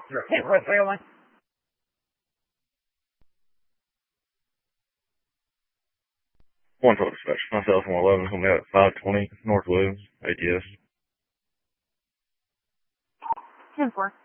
Hey, what, 301? 112 dispatch. Myself, 111, coming out at 520 North Williams, ATS. 10-4.